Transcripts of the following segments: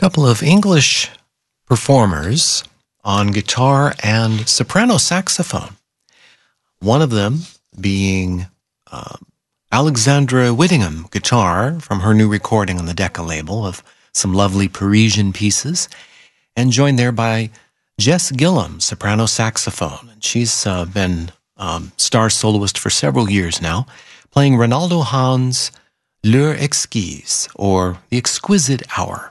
Couple of English performers on guitar and soprano saxophone. One of them being Alexandra Whittingham, guitar, from her new recording on the Decca label of some lovely Parisian pieces, and joined there by Jess Gillum, soprano saxophone. And she's been star soloist for several years now, playing Ronaldo Hahn's L'heure exquise, or The Exquisite Hour.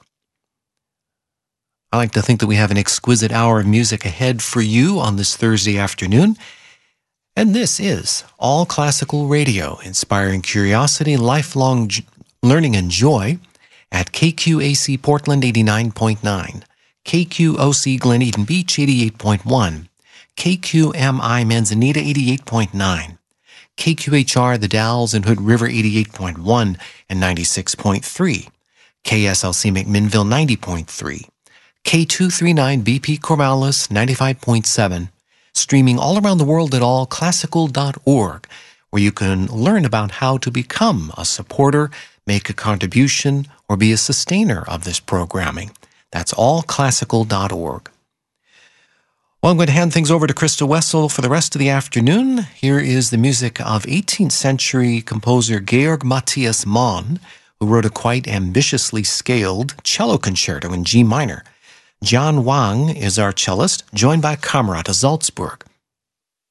I like to think that we have an exquisite hour of music ahead for you on this Thursday afternoon. And this is All Classical Radio, inspiring curiosity, lifelong learning and joy at KQAC Portland 89.9, KQOC Glen Eden Beach 88.1, KQMI Manzanita 88.9, KQHR The Dalles and Hood River 88.1 and 96.3, KSLC McMinnville 90.3, K239 BP Corvallis 95.7, streaming all around the world at allclassical.org, where you can learn about how to become a supporter, make a contribution, or be a sustainer of this programming. That's allclassical.org. Well, I'm going to hand things over to Krista Wessel for the rest of the afternoon. Here is the music of 18th century composer Georg Matthias Mann, who wrote a quite ambitiously scaled cello concerto in G minor. John Wang is our cellist, joined by Kamerad of Salzburg.